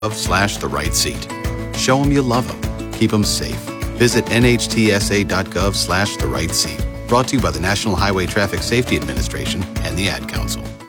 the right seat. Show them you love them. Keep them safe. Visit nhtsa.gov/the right seat. Brought to you by the National Highway Traffic Safety Administration and the Ad Council.